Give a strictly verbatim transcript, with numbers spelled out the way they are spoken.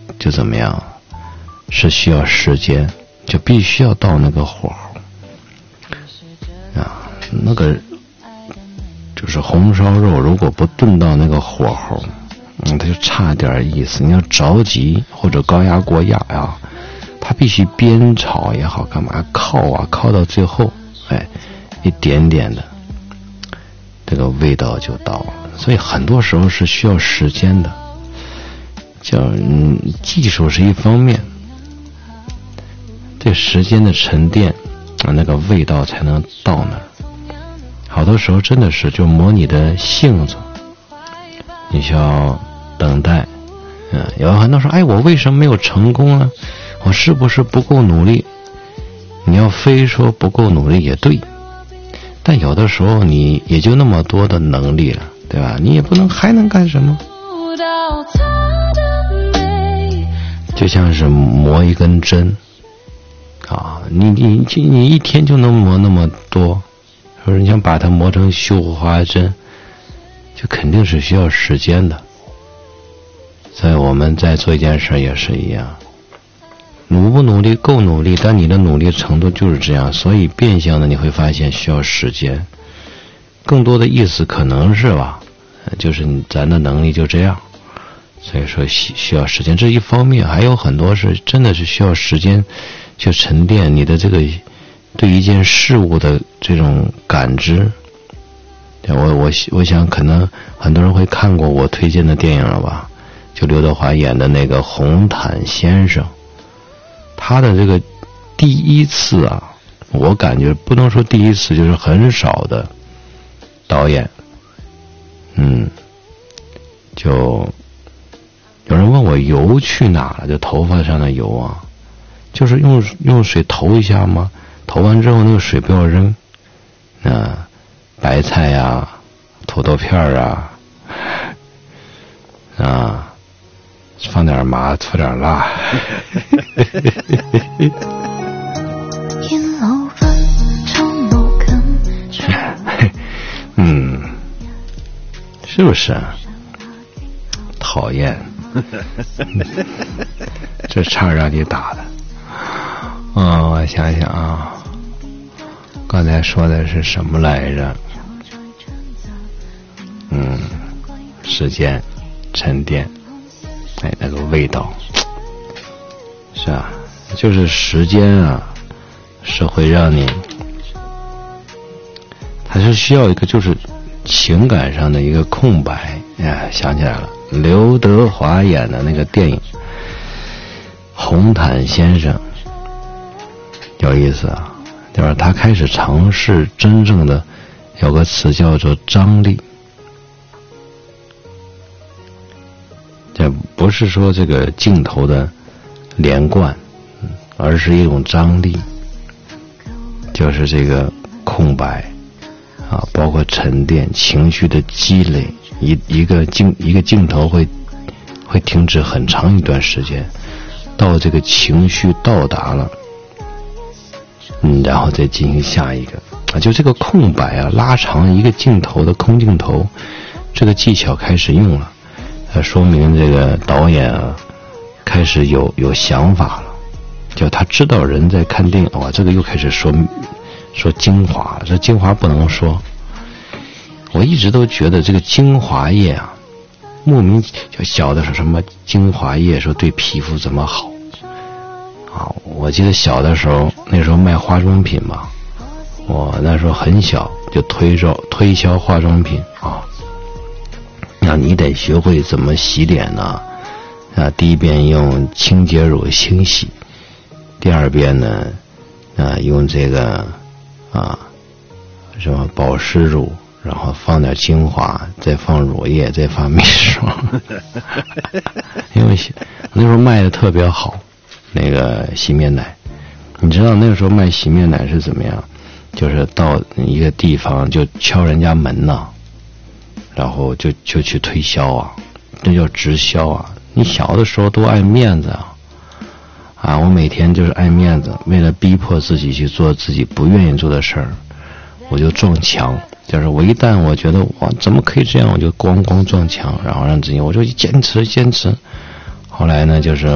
就怎么样，是需要时间，就必须要到那个火候啊，那个就是红烧肉，如果不炖到那个火候，嗯，它就差点意思。你要着急或者高压锅压呀，它必须煸炒也好，干嘛靠啊靠到最后，哎，一点点的，这个味道就到了。所以很多时候是需要时间的，叫嗯，技术是一方面，这时间的沉淀，那个味道才能到那儿。好多时候真的是就磨你的性子，你需要等待。嗯，有很多人说，哎，我为什么没有成功呢？我是不是不够努力？你要非说不够努力也对，但有的时候你也就那么多的能力了，对吧？你也不能还能干什么？就像是磨一根针啊，你你你一天就能磨那么多，说你想把它磨成绣花针，就肯定是需要时间的。所以我们在做一件事也是一样，努不努力够努力，但你的努力程度就是这样，所以变相的你会发现需要时间。更多的意思可能是吧，就是你咱的能力就这样，所以说需需要时间，这一方面。还有很多是真的是需要时间去沉淀你的这个对一件事物的这种感知。我我我想可能很多人会看过我推荐的电影了吧，就刘德华演的那个红毯先生，他的这个第一次啊，我感觉不能说第一次，就是很少的导演，嗯，就有人问我油去哪了，就头发上的油啊，就是用用水投一下吗？投完之后那个水不要扔，啊，白菜呀、啊、土豆片啊，啊，放点麻，搓点辣。嗯，是不是啊？讨厌，这岔让你打的。嗯，我想想啊，刚才说的是什么来着？嗯，时间沉淀，哎，那个味道，是啊，就是时间啊，是会让你，它是需要一个就是情感上的一个空白。哎，想起来了，刘德华演的那个电影《红毯先生》有意思啊，就是他开始尝试真正的有个词叫做张力。这不是说这个镜头的连贯，而是一种张力，就是这个空白啊，包括沉淀情绪的积累，一一个镜一个镜头会会停止很长一段时间，到这个情绪到达了，嗯，然后再进行下一个啊，就这个空白啊，拉长一个镜头的空镜头，这个技巧开始用了。它说明这个导演啊开始有有想法了，就他知道人在看电影。哇，这个又开始说说精华，这精华不能说。我一直都觉得这个精华液啊，莫名就小的时候什么精华液说对皮肤怎么好啊？我记得小的时候那时候卖化妆品嘛，我那时候很小就推着推销化妆品啊。那你得学会怎么洗脸呢？啊，第一遍用清洁乳清洗，第二遍呢，啊，用这个啊什么保湿乳，然后放点精华，再放乳液，再放面霜。因为那时候卖的特别好，那个洗面奶，你知道那个时候卖洗面奶是怎么样？就是到一个地方就敲人家门呢。然后就就去推销啊，这叫直销啊。你小的时候都爱面子啊，啊，我每天就是爱面子，为了逼迫自己去做自己不愿意做的事儿，我就撞墙。就是我一旦我觉得哇怎么可以这样，我就咣咣撞墙，然后让自己我就坚持坚持。后来呢，就是